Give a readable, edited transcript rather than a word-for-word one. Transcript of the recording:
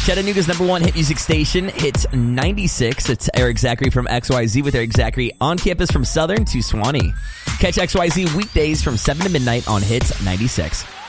Chattanooga's #1 hit music station, Hits 96. It's Eric Zachary from XYZ with Eric Zachary on campus from Southern to Swanee. Catch XYZ weekdays from 7 to midnight on Hits 96.